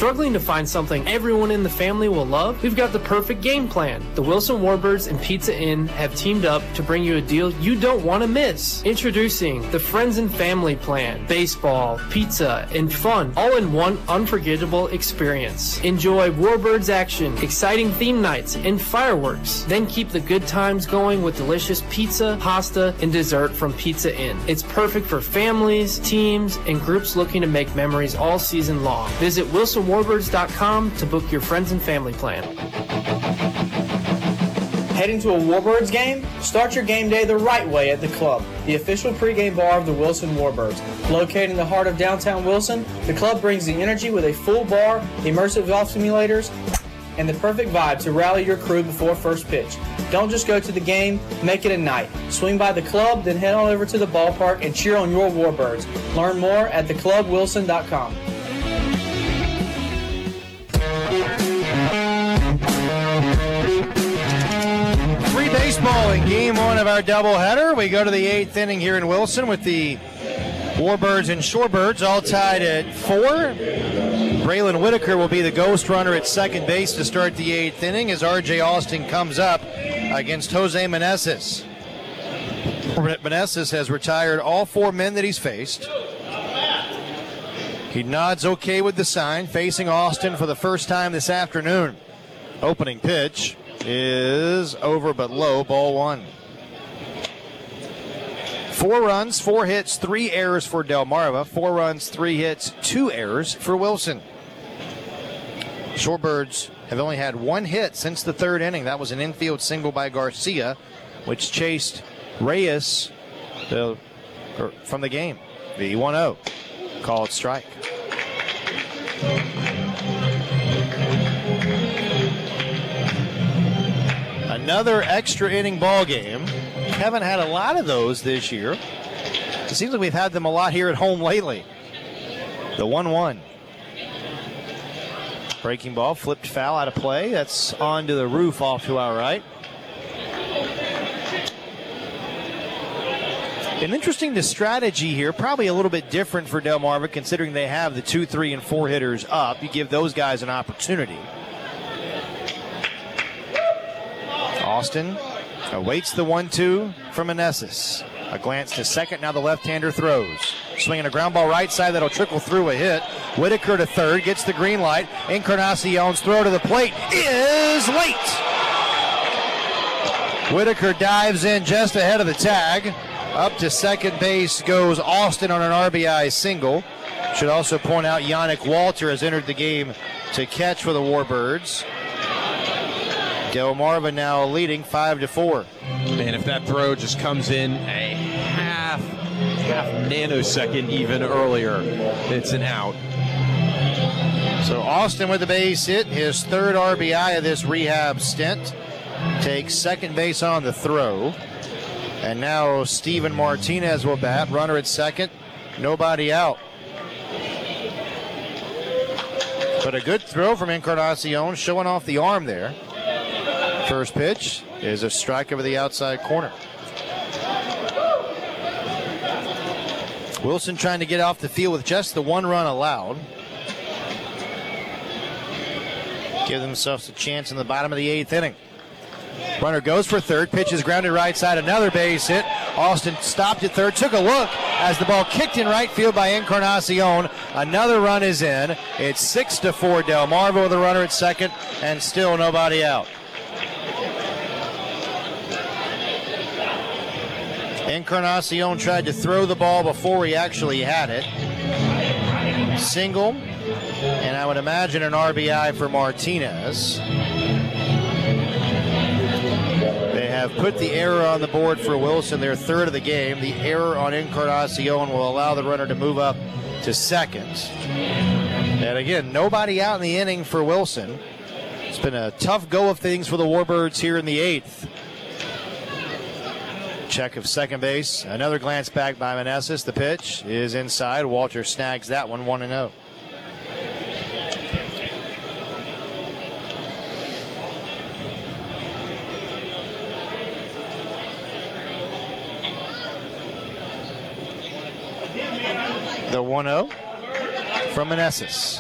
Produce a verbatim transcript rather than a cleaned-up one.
Struggling to find something everyone in the family will love? We've got the perfect game plan. The Wilson Warbirds and Pizza Inn have teamed up to bring you a deal you don't want to miss. Introducing the Friends and Family Plan. Baseball, pizza, and fun, all in one unforgettable experience. Enjoy Warbirds action, exciting theme nights, and fireworks. Then keep the good times going with delicious pizza, pasta, and dessert from Pizza Inn. It's perfect for families, teams, and groups looking to make memories all season long. Visit wilson warbirds dot com to book your Friends and Family Plan. Heading to a Warbirds game? Start your game day the right way at The Club, the official pregame bar of the Wilson Warbirds. Located in the heart of downtown Wilson, The Club brings the energy with a full bar, immersive golf simulators, and the perfect vibe to rally your crew before first pitch. Don't just go to the game, make it a night. Swing by The Club, then head on over to the ballpark and cheer on your Warbirds. Learn more at the club wilson dot com. Free baseball in game one of our doubleheader. We go to the eighth inning here in Wilson with the Warbirds and Shorebirds all tied at four. Braylon Whitaker will be the ghost runner at second base to start the eighth inning as R J Austin comes up against Jose Meneses. Meneses has retired all four men that he's faced. He nods okay with the sign, facing Austin for the first time this afternoon. Opening pitch is over but low, ball one. Four runs, four hits, three errors for Delmarva. Four runs, three hits, two errors for Wilson. Shorebirds have only had one hit since the third inning. That was an infield single by Garcia, which chased Reyes the, from the game. The one oh. Called strike. Another extra inning ball game. Haven't had a lot of those this year. It seems like we've had them a lot here at home lately. The one one. Breaking ball, flipped foul out of play. That's onto the roof off to our right. An interesting strategy here, probably a little bit different for Delmarva considering they have the two, three, and four hitters up. You give those guys an opportunity. Austin awaits the one two from Meneses. A glance to second, now the left-hander throws. Swinging a ground ball right side that'll trickle through a hit. Whitaker to third, gets the green light. Encarnacion's throw to the plate is late. Whitaker dives in just ahead of the tag. Up to second base goes Austin on an R B I single. Should also point out Yannick Walter has entered the game to catch for the Warbirds. Delmarva now leading five to four. Man, if that throw just comes in a half, half nanosecond even earlier, it's an out. So Austin with the base hit, his third R B I of this rehab stint. Takes second base on the throw. And now Steven Martinez will bat, runner at second, nobody out. But a good throw from Encarnacion, showing off the arm there. First pitch is a strike over the outside corner. Wilson trying to get off the field with just the one run allowed. Give themselves a chance in the bottom of the eighth inning. Runner goes for third, pitch is grounded right side, another base hit. Austin stopped at third, took a look as the ball kicked in right field by Encarnacion. Another run is in. It's six to four Delmarva with a runner at second and still nobody out. Encarnacion tried to throw the ball before he actually had it. Single, and I would imagine an R B I for Martinez. They have put the error on the board for Wilson, their third of the game. The error on Encarnacion will allow the runner to move up to second. And again, nobody out in the inning for Wilson. It's been a tough go of things for the Warbirds here in the eighth. Check of second base. Another glance back by Meneses. The pitch is inside. Walter snags that one, one and oh. The one oh from Meneses.